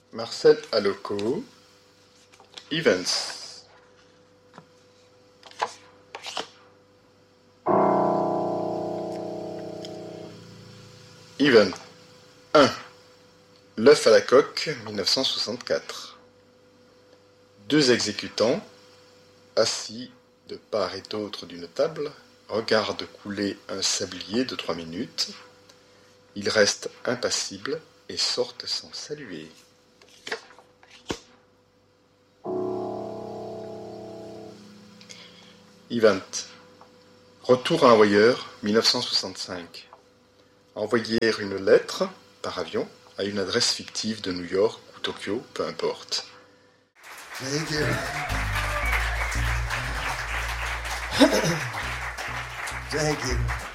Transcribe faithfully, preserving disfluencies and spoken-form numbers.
Marcel Aloco, Events. Even un. L'œuf à la coque, mille neuf cent soixante-quatre. Deux exécutants, assis de part et d'autre d'une table, regardent couler un sablier de trois minutes. Ils restent impassibles et sortent sans saluer. Event. Retour à l'envoyeur, mille neuf cent soixante-cinq. Envoyer une lettre, par avion, à une adresse fictive de New York ou Tokyo, peu importe. Thank you. Thank you.